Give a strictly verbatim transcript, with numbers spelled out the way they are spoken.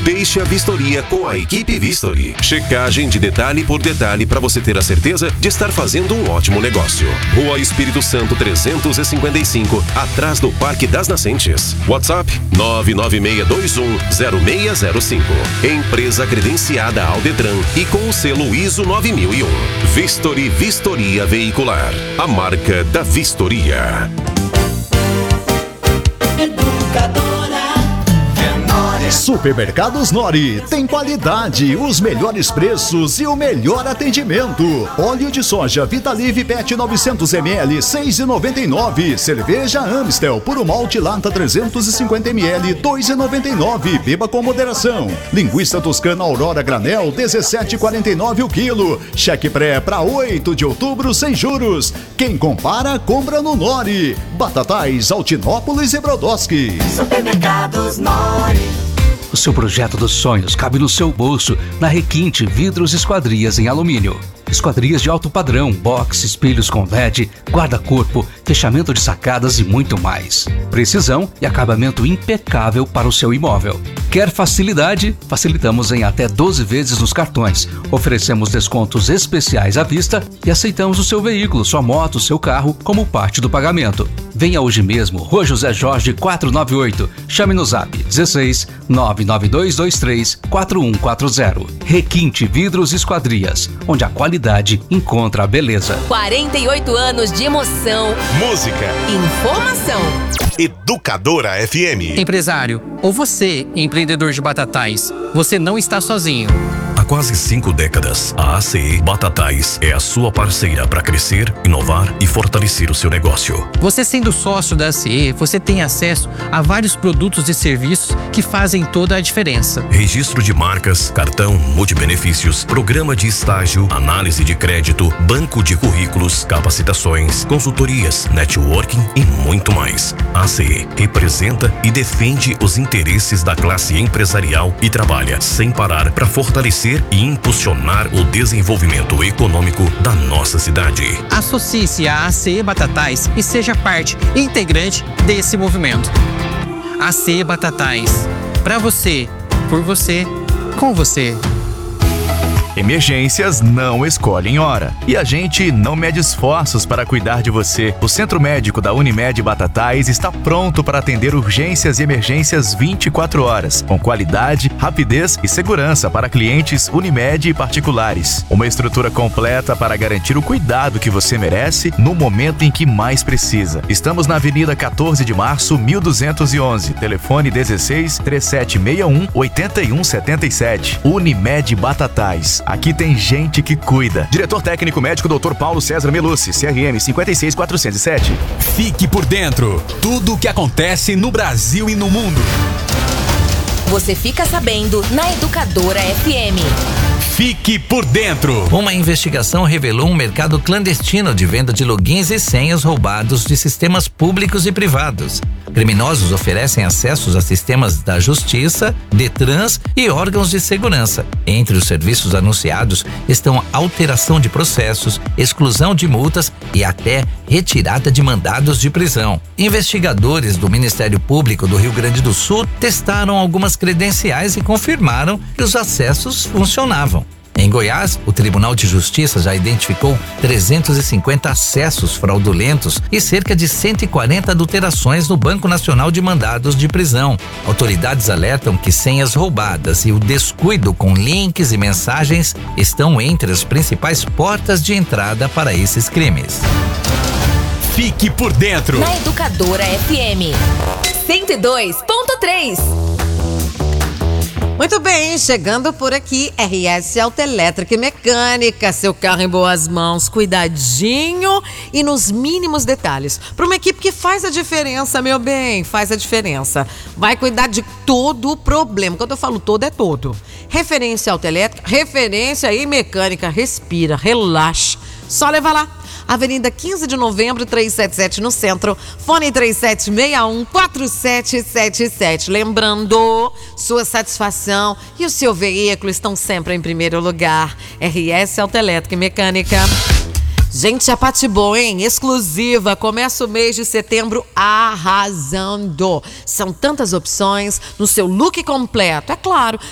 Deixe a vistoria com a equipe Vistori. Checagem de detalhe por detalhe para você ter a certeza de estar fazendo um ótimo negócio. Rua Espírito Santo trezentos e cinquenta e cinco, atrás do Parque das Nascentes. WhatsApp nove nove seis dois um zero seis zero cinco. Empresa credenciada ao Detran e com o selo I S O nove mil e um. Vistori Vistoria Veicular. A marca da vistoria. Supermercados Nori tem qualidade, os melhores preços e o melhor atendimento. Óleo de soja Vitalive Pet novecentos mililitros, seis reais e noventa e nove centavos. Cerveja Amstel Puro Malte Lata trezentos e cinquenta mililitros, dois reais e noventa e nove centavos. Beba com moderação. Linguiça Toscana Aurora Granel, dezessete reais e quarenta e nove centavos o quilo. Cheque pré para oito de outubro sem juros. Quem compara, compra no Nori. Batatais, Altinópolis e Brodowski. Supermercados Nori. O seu projeto dos sonhos cabe no seu bolso, na Requinte Vidros e Esquadrias em Alumínio. Esquadrias de alto padrão, box, espelhos com L E D, guarda-corpo, fechamento de sacadas e muito mais. Precisão e acabamento impecável para o seu imóvel. Quer facilidade? Facilitamos em até doze vezes nos cartões. Oferecemos descontos especiais à vista e aceitamos o seu veículo, sua moto, seu carro como parte do pagamento. Venha hoje mesmo, Rua José Jorge quatrocentos e noventa e oito. Chame no zap dezesseis nove nove dois dois três quatro um quatro zero. Requinte Vidros e Esquadrias, onde a qualidade encontra a beleza. quarenta e oito anos de emoção, música, informação. Educadora F M. Empresário, ou você, empreendedor de batatais, você não está sozinho. Há quase cinco décadas, a A C E Batatais é a sua parceira para crescer, inovar e fortalecer o seu negócio. Você sendo sócio da A C E, você tem acesso a vários produtos e serviços que fazem toda a diferença. Registro de marcas, cartão multibenefícios, programa de estágio, análise de crédito, banco de currículos, capacitações, consultorias, networking e muito mais. A A C E representa e defende os interesses da classe empresarial e trabalha sem parar para fortalecer e impulsionar o desenvolvimento econômico da nossa cidade. Associe-se à A C E Batatais e seja parte integrante desse movimento. A C E Batatais. Para você, por você, com você. Emergências não escolhem hora. E a gente não mede esforços para cuidar de você. O Centro Médico da Unimed Batatais está pronto para atender urgências e emergências vinte e quatro horas, com qualidade, rapidez e segurança para clientes Unimed e particulares. Uma estrutura completa para garantir o cuidado que você merece no momento em que mais precisa. Estamos na Avenida quatorze de março, mil duzentos e onze. Telefone dezesseis, trinta e sete sessenta e um, oitenta e um setenta e sete. Unimed Batatais. Aqui tem gente que cuida. Diretor técnico médico doutor Paulo César Melucci, C R M cinquenta e seis quatrocentos e sete. Fique por dentro. Tudo o que acontece no Brasil e no mundo. Você fica sabendo na Educadora F M. Fique por dentro. Uma investigação revelou um mercado clandestino de venda de logins e senhas roubados de sistemas públicos e privados. Criminosos oferecem acessos a sistemas da Justiça, Detrans e órgãos de segurança. Entre os serviços anunciados estão alteração de processos, exclusão de multas e até retirada de mandados de prisão. Investigadores do Ministério Público do Rio Grande do Sul testaram algumas credenciais e confirmaram que os acessos funcionavam. Em Goiás, o Tribunal de Justiça já identificou trezentos e cinquenta acessos fraudulentos e cerca de cento e quarenta adulterações no Banco Nacional de Mandados de Prisão. Autoridades alertam que senhas roubadas e o descuido com links e mensagens estão entre as principais portas de entrada para esses crimes. Fique por dentro. Na Educadora F M cento e dois ponto três. Muito bem, chegando por aqui, R S Autoelétrica e Mecânica, seu carro em boas mãos, cuidadinho e nos mínimos detalhes. Para uma equipe que faz a diferença, meu bem, faz a diferença. Vai cuidar de todo o problema. Quando eu falo todo, é todo. Referência Autoelétrica, referência e mecânica, respira, relaxa. Só levar lá. Avenida quinze de novembro, trezentos e setenta e sete no centro, fone três sete seis um, quatro sete sete sete. Lembrando, sua satisfação e o seu veículo estão sempre em primeiro lugar. R S Autoelétrica e Mecânica. Gente, a Patibom, hein? Exclusiva. Começa o mês de setembro arrasando. São tantas opções no seu look completo. É claro,